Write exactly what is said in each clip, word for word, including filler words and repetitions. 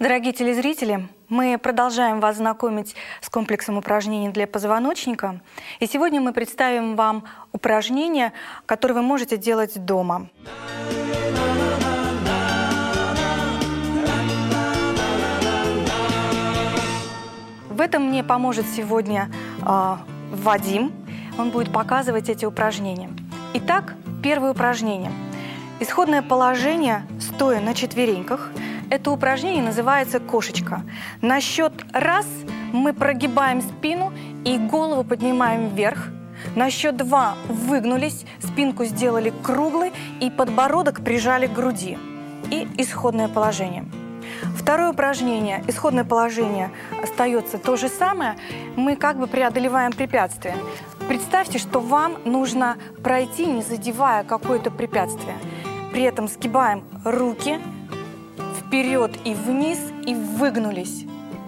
Дорогие телезрители, мы продолжаем вас знакомить с комплексом упражнений для позвоночника. И сегодня мы представим вам упражнения, которые вы можете делать дома. В этом мне поможет сегодня э, Вадим. Он будет показывать эти упражнения. Итак, первое упражнение. Исходное положение, стоя на четвереньках. Это упражнение называется кошечка. На счет раз мы прогибаем спину и голову поднимаем вверх. На счет два выгнулись, спинку сделали круглой и подбородок прижали к груди. И исходное положение. Второе упражнение. Исходное положение остается то же самое. Мы как бы преодолеваем препятствие. Представьте, что вам нужно пройти, не задевая какое-то препятствие. При этом сгибаем руки вперед и вниз, и выгнулись.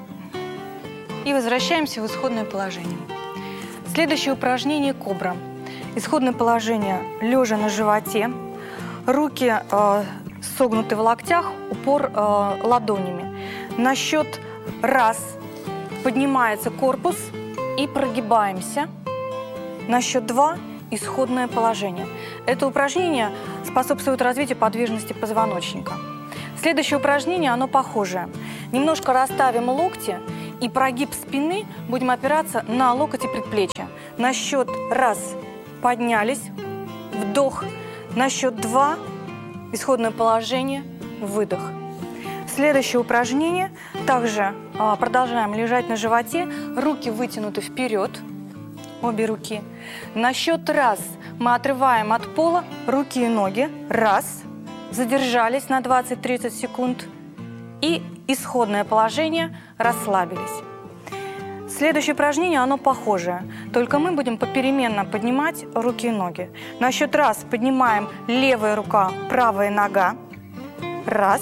И возвращаемся в исходное положение. Следующее упражнение – кобра. Исходное положение лежа на животе. Руки э, согнуты в локтях, упор э, ладонями. На счет раз поднимается корпус и прогибаемся. На счет два – исходное положение. Это упражнение способствует развитию подвижности позвоночника. Следующее упражнение, оно похожее. Немножко расставим локти и прогиб спины будем опираться на локоть и предплечье. На счет раз поднялись, вдох. На счет два исходное положение, выдох. Следующее упражнение. Также а, продолжаем лежать на животе, руки вытянуты вперед, обе руки. На счет раз мы отрываем от пола руки и ноги. Раз. Задержались на двадцать-тридцать секунд. И исходное положение, расслабились. Следующее упражнение, оно похожее. Только мы будем попеременно поднимать руки и ноги. На счет раз поднимаем левая рука, правая нога. Раз.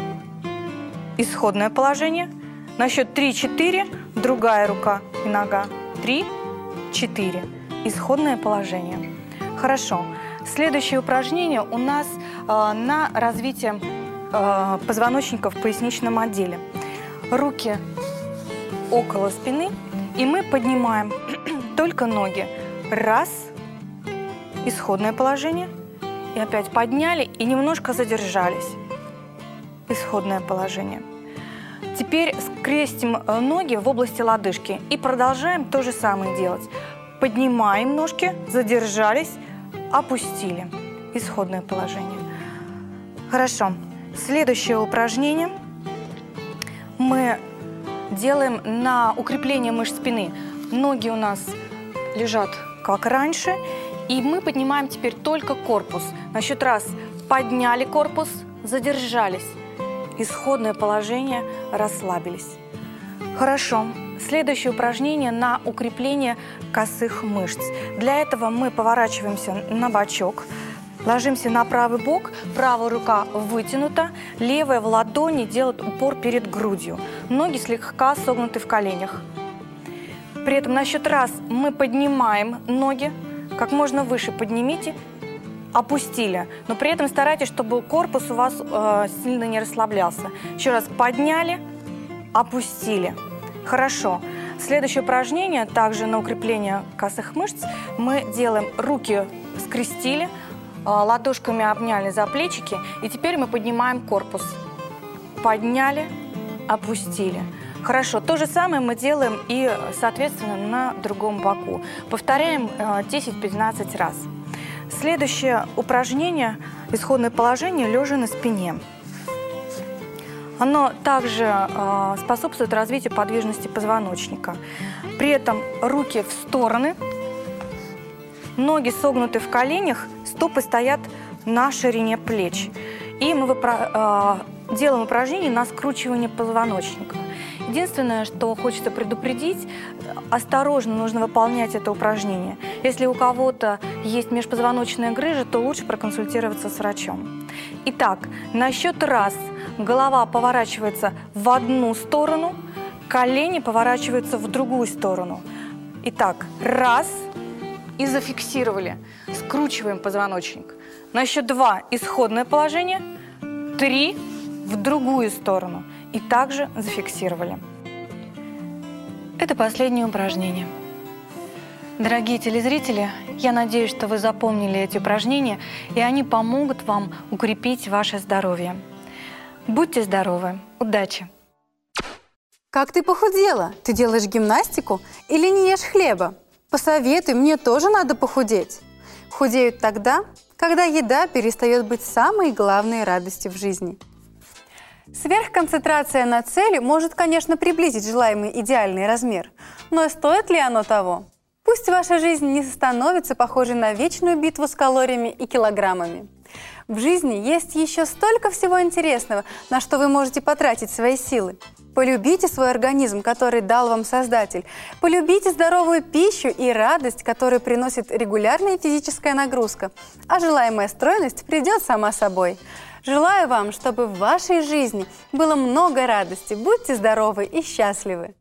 Исходное положение. На счет три-четыре другая рука и нога. Три, четыре. Исходное положение. Хорошо. Следующее упражнение у нас э, на развитие э, позвоночника в поясничном отделе. Руки около спины, и мы поднимаем только ноги. Раз, исходное положение, и опять подняли, и немножко задержались. Исходное положение. Теперь скрестим ноги в области лодыжки и продолжаем то же самое делать. Поднимаем ножки, задержались, опустили. Исходное положение. Хорошо. Следующее упражнение мы делаем на укрепление мышц спины. Ноги у нас лежат как раньше, и мы поднимаем теперь только корпус. На счет раз подняли корпус, задержались. Исходное положение, расслабились. Хорошо. Следующее упражнение на укрепление косых мышц. Для этого мы поворачиваемся на бочок, ложимся на правый бок, правая рука вытянута, левая в ладони делает упор перед грудью. Ноги слегка согнуты в коленях. При этом на счет раз мы поднимаем ноги, как можно выше поднимите, опустили. Но при этом старайтесь, чтобы корпус у вас э, сильно не расслаблялся. Еще раз подняли, опустили. Хорошо. Следующее упражнение, также на укрепление косых мышц, мы делаем руки скрестили, ладошками обняли за плечики, и теперь мы поднимаем корпус. Подняли, опустили. Хорошо. То же самое мы делаем и, соответственно, на другом боку. Повторяем десять-пятнадцать раз. Следующее упражнение, исходное положение, лежа на спине. Оно также э, способствует развитию подвижности позвоночника. При этом руки в стороны, ноги согнуты в коленях, стопы стоят на ширине плеч. И мы выпро- э, делаем упражнение на скручивание позвоночника. Единственное, что хочется предупредить, осторожно нужно выполнять это упражнение. Если у кого-то есть межпозвоночная грыжа, то лучше проконсультироваться с врачом. Итак, на счет раз голова поворачивается в одну сторону, колени поворачиваются в другую сторону. Итак, раз, и зафиксировали. Скручиваем позвоночник. На счет два исходное положение, три в другую сторону. и также зафиксировали. Это последнее упражнение. Дорогие телезрители, я надеюсь, что вы запомнили эти упражнения, и они помогут вам укрепить ваше здоровье. Будьте здоровы! Удачи! Как ты похудела? Ты делаешь гимнастику или не ешь хлеба? Посоветуй, мне тоже надо похудеть. Худеют тогда, когда еда перестает быть самой главной радостью в жизни. Сверхконцентрация на цели может, конечно, приблизить желаемый идеальный размер, но стоит ли оно того? Пусть ваша жизнь не становится похожей на вечную битву с калориями и килограммами. В жизни есть еще столько всего интересного, на что вы можете потратить свои силы. Полюбите свой организм, который дал вам Создатель. Полюбите здоровую пищу и радость, которую приносит регулярная физическая нагрузка. А желаемая стройность придет сама собой. Желаю вам, чтобы в вашей жизни было много радости. Будьте здоровы и счастливы!